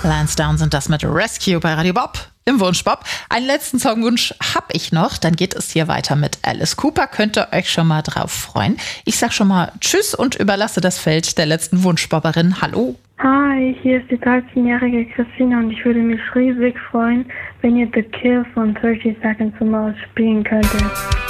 Lansdowne sind das mit Rescue bei Radio Bob im Wunschbob. Einen letzten Songwunsch habe ich noch, dann geht es hier weiter mit Alice Cooper. Könnt ihr euch schon mal drauf freuen. Ich sag schon mal Tschüss und überlasse das Feld der letzten Wunschbobberin. Hallo. Hi, hier ist die 13-jährige Christina und ich würde mich riesig freuen, wenn ihr The Kill von 30 Seconds to Mars spielen könntet.